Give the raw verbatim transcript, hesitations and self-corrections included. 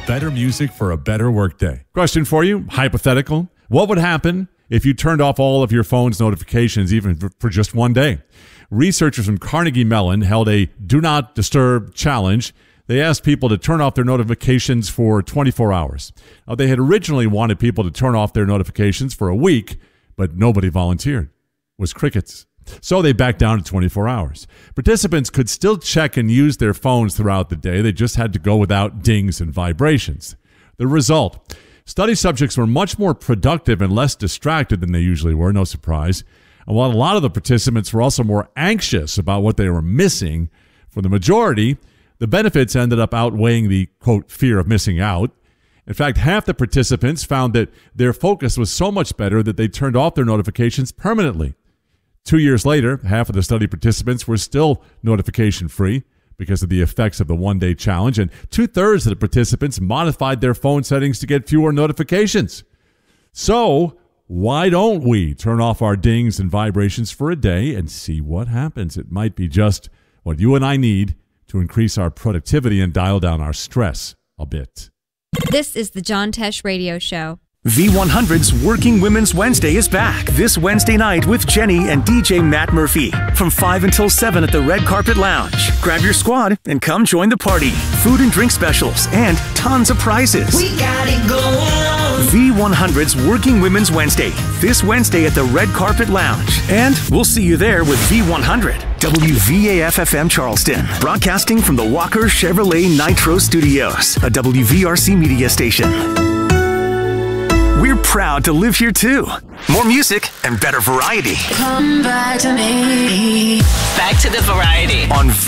better music for a better workday. Question for you, hypothetical. What would happen if you turned off all of your phone's notifications even for just one day? Researchers from Carnegie Mellon held a Do Not Disturb challenge. They asked people to turn off their notifications for twenty-four hours. Now, they had originally wanted people to turn off their notifications for a week, but nobody volunteered. It was crickets. So they backed down to twenty-four hours. Participants could still check and use their phones throughout the day. They just had to go without dings and vibrations. The result, study subjects were much more productive and less distracted than they usually were, no surprise. And while a lot of the participants were also more anxious about what they were missing, for the majority, the benefits ended up outweighing the, quote, fear of missing out. In fact, half the participants found that their focus was so much better that they turned off their notifications permanently. Two years later, half of the study participants were still notification-free because of the effects of the one-day challenge, and two-thirds of the participants modified their phone settings to get fewer notifications. So, why don't we turn off our dings and vibrations for a day and see what happens? It might be just what you and I need to increase our productivity and dial down our stress a bit. This is the John Tesh Radio Show. V one hundred's Working Women's Wednesday is back this Wednesday night with Jenny and D J Matt Murphy from five until seven at the Red Carpet Lounge. Grab your squad and come join the party. Food and drink specials and tons of prizes. We got it going on. V one hundred's Working Women's Wednesday this Wednesday at the Red Carpet Lounge. And we'll see you there with V one hundred. W V A F F M Charleston, broadcasting from the Walker Chevrolet Nitro Studios, a W V R C media station. We're proud to live here too. More music and better variety. Come back to me. Back to the variety On